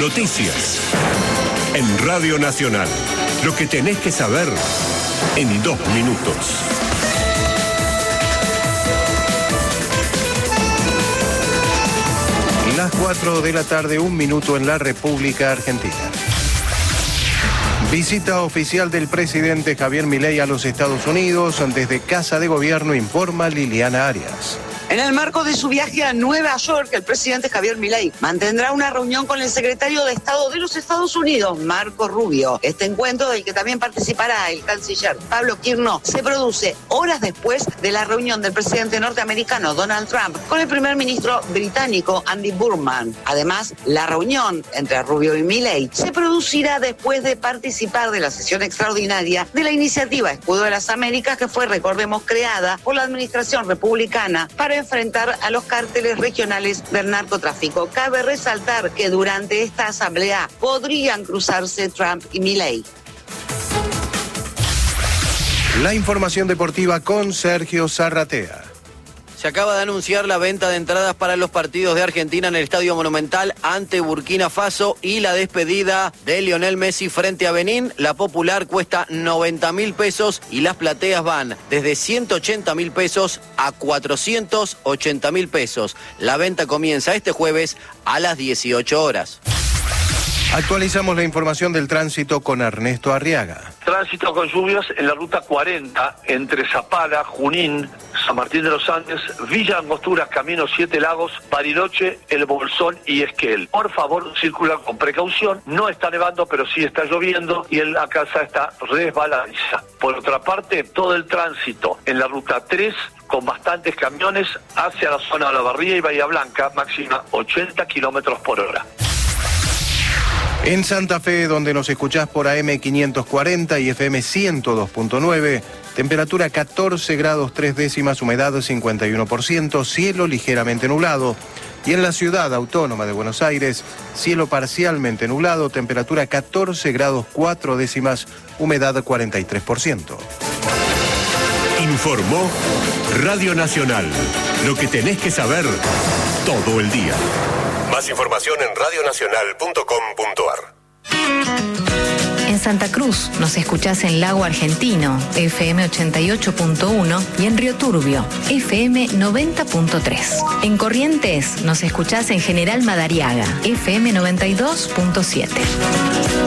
Noticias. En Radio Nacional. Lo que tenés que saber en 2 minutos. Las 4 de la tarde, 1 minuto en la República Argentina. Visita oficial del presidente Javier Milei a los Estados Unidos. Desde Casa de Gobierno informa Liliana Arias. En el marco de su viaje a Nueva York, el presidente Javier Milei mantendrá una reunión con el secretario de Estado de los Estados Unidos, Marco Rubio. Este encuentro, del que también participará el canciller Pablo Quirno, se produce horas después de la reunión del presidente norteamericano Donald Trump con el primer ministro británico Andy Burnham. Además, la reunión entre Rubio y Milei se producirá después de participar de la sesión extraordinaria de la iniciativa Escudo de las Américas, que fue, recordemos, creada por la administración republicana para enfrentar a los cárteles regionales del narcotráfico. Cabe resaltar que durante esta asamblea podrían cruzarse Trump y Milei. La información deportiva con Sergio Zarratea. Se acaba de anunciar la venta de entradas para los partidos de Argentina en el Estadio Monumental ante Burkina Faso y la despedida de Lionel Messi frente a Benín. La popular cuesta 90.000 pesos y las plateas van desde 180.000 pesos a 480.000 pesos. La venta comienza este jueves a las 18 horas. Actualizamos la información del tránsito con Ernesto Arriaga. Tránsito con lluvias en la ruta 40 entre Zapala, Junín, San Martín de los Andes, Villa Angostura, Camino 7 Lagos, Bariloche, El Bolsón y Esquel. Por favor, circulan con precaución. No está nevando, pero sí está lloviendo y la casa está resbaladiza. Por otra parte, todo el tránsito en la ruta 3 con bastantes camiones hacia la zona de La Barría y Bahía Blanca, máxima 80 kilómetros por hora. En Santa Fe, donde nos escuchás por AM 540 y FM 102.9, temperatura 14 grados 3 décimas, humedad 51%, cielo ligeramente nublado. Y en la ciudad autónoma de Buenos Aires, cielo parcialmente nublado, temperatura 14 grados 4 décimas, humedad 43%. Informó Radio Nacional. Lo que tenés que saber todo el día. Más información en radionacional.com.ar. En Santa Cruz nos escuchás en Lago Argentino, FM 88.1 y en Río Turbio, FM 90.3. En Corrientes nos escuchás en General Madariaga, FM 92.7.